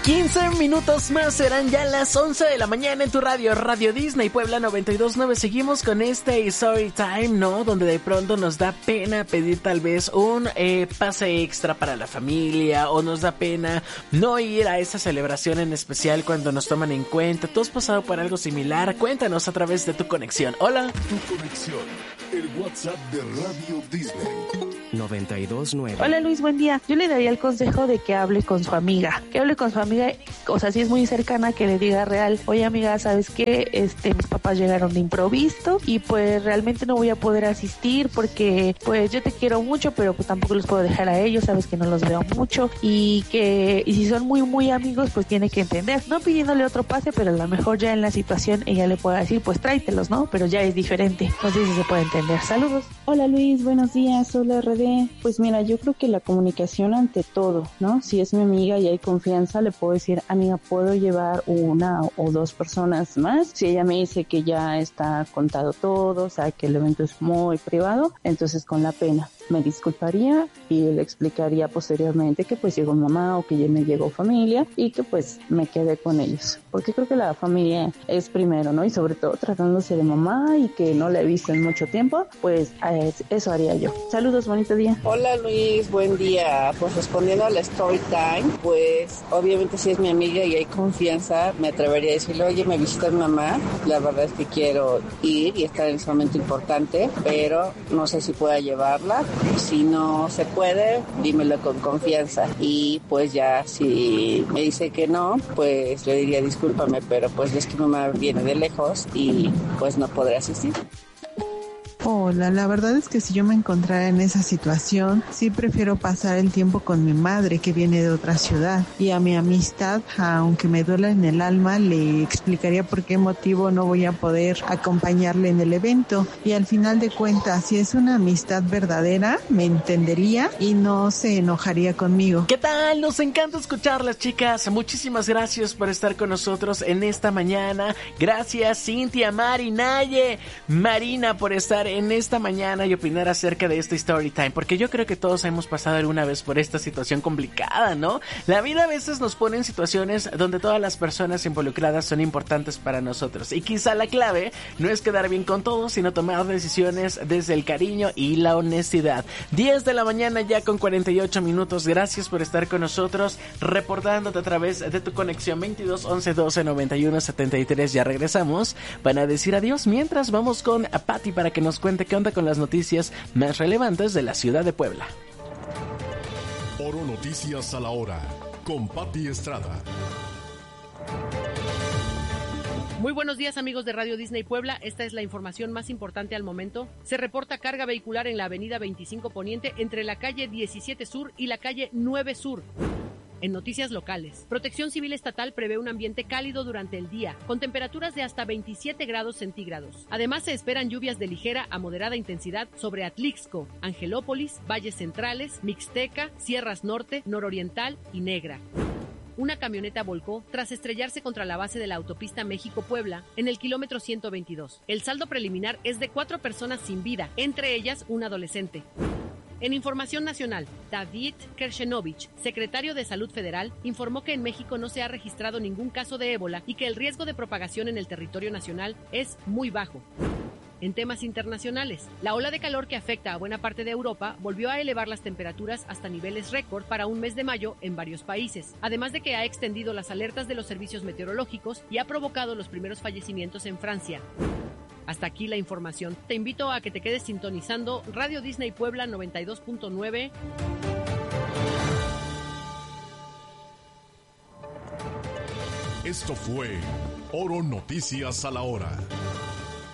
15 minutos más, serán ya las 11 de la mañana en tu radio, Radio Disney Puebla 92.9. Seguimos con este Story Time, ¿no? Donde de pronto nos da pena pedir tal vez un pase extra para la familia, o nos da pena no ir a esa celebración en especial cuando nos toman en cuenta. ¿Tú has pasado por algo similar? Cuéntanos a través de tu conexión. Hola. Tu conexión, el WhatsApp de Radio Disney 92.9. Hola Luis, buen día. Yo le daría el consejo de que hable con su amiga. Que hable con su amiga, o sea, si es muy cercana, que le diga real: oye amiga, ¿sabes qué? Mis papás llegaron de improviso y pues realmente no voy a poder asistir porque pues yo te quiero mucho, pero pues tampoco los puedo dejar a ellos, sabes que no los veo mucho, y si son muy muy amigos, pues tiene que entender. No pidiéndole otro pase, pero a lo mejor ya en la situación ella le pueda decir, pues tráetelos, ¿no? Pero ya es diferente. No sé si se puede entender. Saludos. Hola Luis, buenos días. Hola RD. Pues mira, yo creo que la comunicación ante todo, ¿no? Si es mi amiga y hay confianza, le puedo decir: amiga, ¿puedo llevar una o dos personas más? Si ella me dice que ya está contado todo, o sea, que el evento es muy privado, entonces con la pena me disculparía y le explicaría posteriormente que pues llegó mamá o que ya me llegó familia y que pues me quedé con ellos, porque creo que la familia es primero, ¿no? Y sobre todo tratándose de mamá y que no la he visto en mucho tiempo, pues eso haría yo. Saludos, bonito día. Hola Luis, buen día. Pues respondiendo a la story time, pues obviamente si es mi amiga y hay confianza, me atrevería a decirle: oye, me visita mi mamá, la verdad es que quiero ir y estar en ese momento importante, pero no sé si pueda llevarla. Si no se puede, dímelo con confianza. Y pues ya si me dice que no, pues le diría: discúlpame, pero pues es que mi mamá viene de lejos y pues no podré asistir. Hola, la verdad es que si yo me encontrara en esa situación, sí prefiero pasar el tiempo con mi madre, que viene de otra ciudad, y a mi amistad, aunque me duela en el alma, le explicaría por qué motivo no voy a poder acompañarle en el evento, y al final de cuentas, si es una amistad verdadera, me entendería y no se enojaría conmigo. ¿Qué tal? Nos encanta escucharlas, chicas. Muchísimas gracias por estar con nosotros en esta mañana. Gracias, Cintia, Mari, Naye, Marina, por estar en esta mañana y opinar acerca de este Story Time, porque yo creo que todos hemos pasado alguna vez por esta situación complicada, ¿no? La vida a veces nos pone en situaciones donde todas las personas involucradas son importantes para nosotros, y quizá la clave no es quedar bien con todos, sino tomar decisiones desde el cariño y la honestidad. 10 de la mañana ya con 48 minutos. Gracias por estar con nosotros, reportándote a través de tu conexión 22 11 12 91 73. Ya regresamos para decir adiós, mientras vamos con Patti para que nos cuente qué onda con las noticias más relevantes de la ciudad de Puebla. Oro Noticias a la hora, con Patti Estrada. Muy buenos días, amigos de Radio Disney Puebla. Esta es la información más importante al momento. Se reporta carga vehicular en la avenida 25 Poniente entre la calle 17 Sur y la calle 9 Sur. En noticias locales, Protección Civil Estatal prevé un ambiente cálido durante el día, con temperaturas de hasta 27 grados centígrados. Además, se esperan lluvias de ligera a moderada intensidad sobre Atlixco, Angelópolis, Valles Centrales, Mixteca, Sierras Norte, Nororiental y Negra. Una camioneta volcó tras estrellarse contra la base de la autopista México-Puebla en el kilómetro 122. El saldo preliminar es de 4 personas sin vida, entre ellas un adolescente. En información nacional, David Kershenovich, secretario de Salud Federal, informó que en México no se ha registrado ningún caso de ébola y que el riesgo de propagación en el territorio nacional es muy bajo. En temas internacionales, la ola de calor que afecta a buena parte de Europa volvió a elevar las temperaturas hasta niveles récord para un mes de mayo en varios países, además de que ha extendido las alertas de los servicios meteorológicos y ha provocado los primeros fallecimientos en Francia. Hasta aquí la información. Te invito a que te quedes sintonizando Radio Disney Puebla 92.9. Esto fue Oro Noticias a la hora.